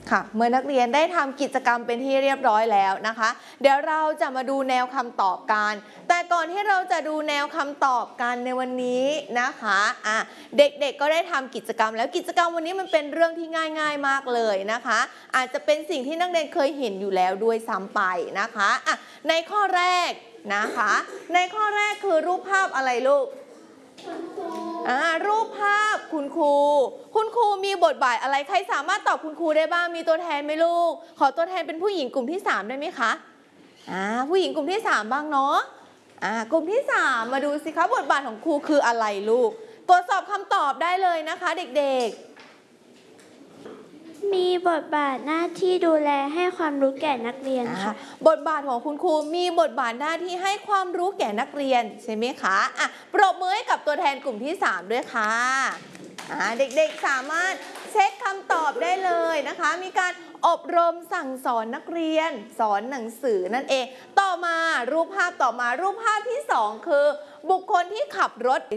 ค่ะเมื่อนักเรียนได้ทำกิจกรรมเป็นที่เรียบร้อยแล้วนะคะเดี๋ยวเราจะมาดูแนวคำตอบกันแต่ก่อนที่เราจะดูแนวคำตอบกันในวันนี้นะคะเด็กๆก็ได้ทำกิจกรรมแล้วกิจกรรมวันนี้มันเป็นเรื่องที่ง่ายๆมากเลยนะคะอาจจะเป็นสิ่งที่นักเรียนเคยเห็นอยู่แล้วด้วยซ้ำไปนะคะในข้อแรกนะคะในข้อแรกคือรูปภาพอะไรลูกรูปภาพคุณครูมีบทบาทอะไรใครสามารถตอบคุณครูได้บ้างมีตัวแทนไหมลูกขอตัวแทนเป็นผู้หญิงกลุ่มที่3ได้ไหมคะผู้หญิงกลุ่มที่3บ้างเนาะกลุ่มที่3มาดูสิคะบทบาทของครูคืออะไรลูกตรวจสอบคำตอบได้เลยนะคะเด็กๆมีบทบาทหน้าที่ดูแลให้ความรู้แก่นักเรียนค่ะบทบาทของคุณครูมีบทบาทหน้าที่ให้ความรู้แก่นักเรียนใช่ไหมคะปรบมือให้กับตัวแทนกลุ่มที่3ด้วยค่ะเด็กๆสามารถเช็คคำตอบได้เลยนะคะมีการอบรมสั่งสอนนักเรียนสอนหนังสือนั่นเองต่อมารูปภาพที่2คือบุคคลที่ขับรถโดย